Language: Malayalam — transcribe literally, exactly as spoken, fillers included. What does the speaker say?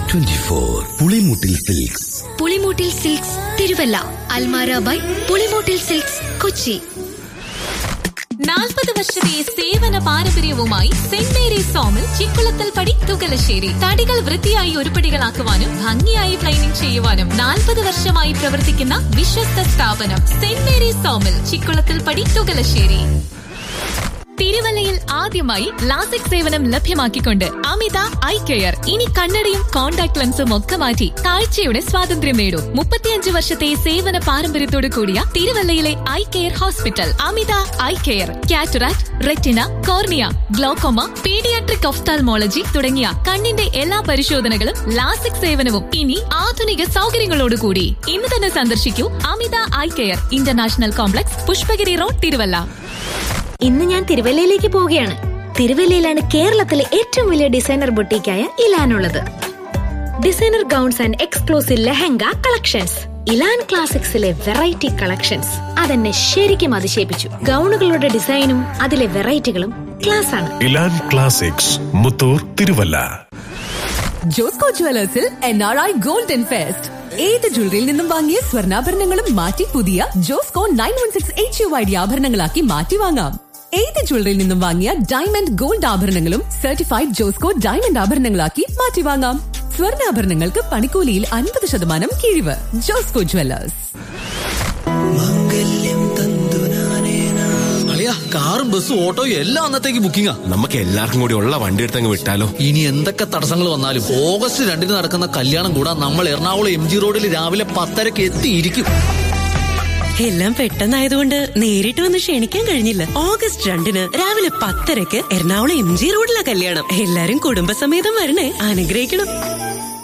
Twenty four Pulimoottil silks. Pulimoottil silks Thiruvalla. Almara by Pulimoottil silks Kochi. നാൽപ്പത് വർഷത്തെ സേവന പാരമ്പര്യവുമായി സെന്റ് മേരീസ് സോമിൽ ചിക്കുളത്തൽ പടി തുകലശ്ശേരി. തടികൾ വൃത്തിയായി ഉരുപ്പടികളാക്കുവാനും ഭംഗിയായി പ്ലൈനിംഗ് ചെയ്യുവാനും നാൽപ്പത് വർഷമായി പ്രവർത്തിക്കുന്ന വിശ്വസ്ത സ്ഥാപനം സെന്റ് മേരീസ് സോമിൽ ചിക്കുളത്തൽ പടി തുകലശ്ശേരി. തിരുവല്ലയിൽ ആദ്യമായി ലാസിക് സേവനം ലഭ്യമാക്കിക്കൊണ്ട് അമിത ഐ കെയർ. ഇനി കണ്ണടയും കോൺടാക്ട് ലെൻസും ഒക്കെ മാറ്റി കാഴ്ചയുടെ സ്വാതന്ത്ര്യം നേടൂ. മുപ്പത്തിയഞ്ച് വർഷത്തെ സേവന പാരമ്പര്യത്തോടു കൂടിയ തിരുവല്ലയിലെ ഐ കെയർ ഹോസ്പിറ്റൽ അമിത eye care. Cataract, retina, cornea, glaucoma, paediatric ophthalmology തുടങ്ങിയ കണ്ണിന്റെ എല്ലാ പരിശോധനകളും ലാസിക് സേവനവും ഇനി ആധുനിക സൗകര്യങ്ങളോടുകൂടി. ഇന്ന് തന്നെ സന്ദർശിക്കൂ അമിത eye care, international complex, Pushpagiri road, Thiruvalla. ഇന്ന് ഞാൻ തിരുവല്ലയിലേക്ക് പോവുകയാണ്. തിരുവല്ലയിലാണ് കേരളത്തിലെ ഏറ്റവും വലിയ designer ബൊട്ടീക്കായ ഇലാനുള്ളത്. Designer gowns and exclusive lehenga collections. ഇലാൻ ക്ലാസിക്സിലെ variety collections അതെന്നെ ശരിക്കും അതിശയിപ്പിച്ചു. ഗൗണുകളുടെ ഡിസൈനും അതിലെ വെറൈറ്റികളും ക്ലാസ് ആണ്. ഇലാൻ classics, Muthoor, Thiruvalla. Josco ജുവലേഴ്സിൽ N R I golden fest. ഏത് ജ്വല്ലറിയിൽ നിന്നും വാങ്ങിയ സ്വർണ്ണാഭരണങ്ങളും മാറ്റി പുതിയ Josco nine one six H U I D ആഭരണങ്ങളാക്കി മാറ്റി വാങ്ങാം. ഏത് ജ്വല്ലറിയിൽ നിന്നും വാങ്ങിയ ഡയമണ്ട് ഗോൾഡ് ആഭരണങ്ങളും സർട്ടിഫൈഡ് ജോസ്കോ ഡയമണ്ട് ആഭരണങ്ങളാക്കി മാറ്റി വാങ്ങാം. സ്വർണ്ണാഭരണങ്ങൾക്ക് പണിക്കൂലിയിൽ അൻപത് ശതമാനം കിഴിവ്. ജോസ്കോ ജുവലേഴ്സ്. കാറും ബസ്സും ഓട്ടോയും എല്ലാം അന്നത്തേക്ക് ബുക്കിംഗാ. നമുക്ക് എല്ലാവർക്കും കൂടി ഉള്ള വണ്ടി എടുത്തങ്ങ് വിട്ടാലോ? ഇനി എന്തൊക്കെ തടസ്സങ്ങൾ വന്നാലും ഓഗസ്റ്റ് രണ്ടിന് നടക്കുന്ന കല്യാണം കൂടാൻ നമ്മൾ എറണാകുളം എം ജി റോഡിൽ രാവിലെ പത്തരക്ക് എത്തിയിരിക്കും. എല്ലാം പെട്ടെന്നായതുകൊണ്ട് നേരിട്ട് വന്ന് ക്ഷണിക്കാൻ കഴിഞ്ഞില്ല. ഓഗസ്റ്റ് രണ്ടിന് രാവിലെ പത്തരക്ക് എറണാകുളം എം ജി റോഡിലെ കല്യാണം. എല്ലാരും കുടുംബസമേതം വരണേ, അനുഗ്രഹിക്കണം.